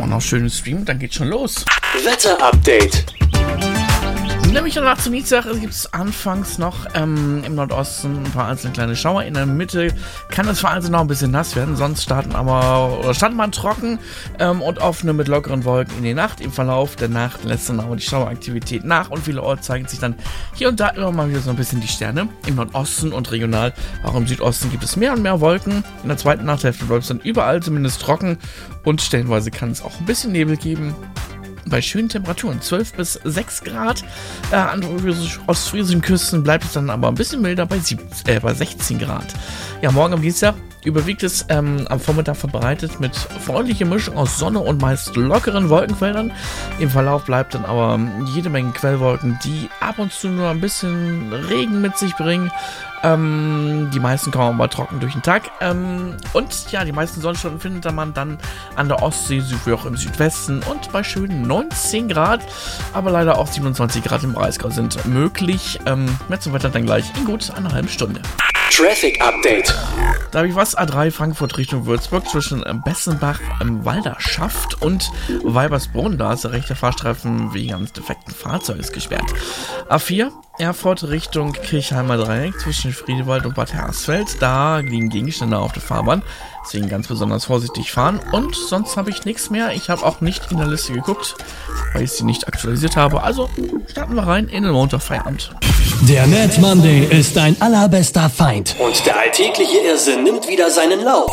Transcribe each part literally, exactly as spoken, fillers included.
noch schön streamen, dann geht's schon los. Wetter-Update. Nämlich danach zum Dienstag gibt es anfangs noch ähm, im Nordosten ein paar einzelne kleine Schauer. In der Mitte kann es vereinzelt noch ein bisschen nass werden. Sonst starten aber, oder startet man trocken ähm, und offene mit lockeren Wolken in die Nacht. Im Verlauf der Nacht lässt dann aber die Schaueraktivität nach und vielerorts zeigen sich dann hier und da immer mal wieder so ein bisschen die Sterne. Im Nordosten und regional, auch im Südosten gibt es mehr und mehr Wolken. In der zweiten Nachthälfte bleibt es dann überall zumindest trocken und stellenweise kann es auch ein bisschen Nebel geben. Bei schönen Temperaturen, zwölf bis sechs Grad. Äh, an ostfriesischen Küsten bleibt es dann aber ein bisschen milder bei, siebzehn, äh, bei sechzehn Grad. Ja, morgen am Dienstag überwiegt es ähm, am Vormittag verbreitet mit freundlicher Mischung aus Sonne und meist lockeren Wolkenfeldern. Im Verlauf bleibt dann aber jede Menge Quellwolken, die ab und zu nur ein bisschen Regen mit sich bringen. Ähm, die meisten kommen aber trocken durch den Tag. Ähm, und ja, die meisten Sonnenstunden findet man dann an der Ostsee, sowie auch im Südwesten und bei schönen neunzehn Grad. Aber leider auch siebenundzwanzig Grad im Breisgau sind möglich. Ähm, mehr zum Wetter dann gleich in gut einer halben Stunde. Traffic Update. Da habe ich was, A drei Frankfurt Richtung Würzburg zwischen Bessenbach, Walderschaft und Weibersbrunn. Da ist der rechte Fahrstreifen wegen eines defekten Fahrzeuges gesperrt. A vier Erfurt Richtung Kirchheimer Dreieck zwischen Friedewald und Bad Hersfeld. Da liegen Gegenstände auf der Fahrbahn. Deswegen ganz besonders vorsichtig fahren. Und sonst habe ich nichts mehr. Ich habe auch nicht in der Liste geguckt, weil ich sie nicht aktualisiert habe. Also starten wir rein in den Montagfeierabend. Der Mad Monday ist dein allerbester Feind. Und der alltägliche Irrsinn nimmt wieder seinen Lauf.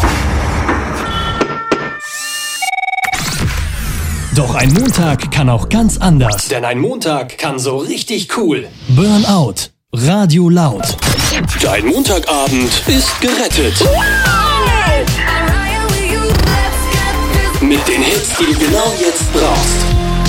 Doch ein Montag kann auch ganz anders. Denn ein Montag kann so richtig cool. Burnout. Radio laut. Dein Montagabend ist gerettet. Mit den Hits, die du genau jetzt brauchst.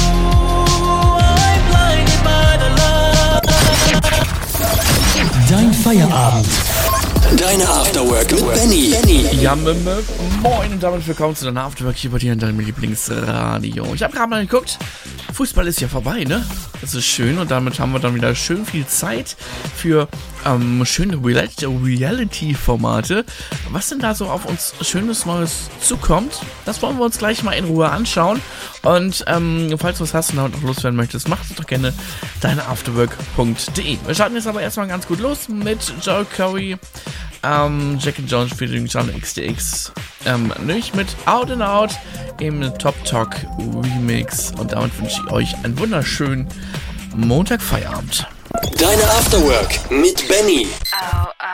Dein Feierabend. Deine Afterwork mit Benny. Benny. Ja, m- m- moin und damit willkommen zu deiner Afterwork hier bei dir in deinem Lieblingsradio. Ich habe gerade mal geguckt, Fußball ist ja vorbei, ne? Das ist schön und damit haben wir dann wieder schön viel Zeit für ähm, schöne Reality-Formate. Was denn da so auf uns Schönes Neues zukommt, das wollen wir uns gleich mal in Ruhe anschauen. Und ähm, falls du was hast und damit noch loswerden möchtest, mach es doch gerne deine afterwork punkt de. Wir starten jetzt aber erstmal ganz gut los mit Joel Corey, ähm, Jack and Jones featuring John X D X, ähm, nicht mit Out and Out im Top Talk Remix. Und damit wünsche ich euch einen wunderschönen Montagfeierabend. Deine Afterwork mit Benny. Au, au.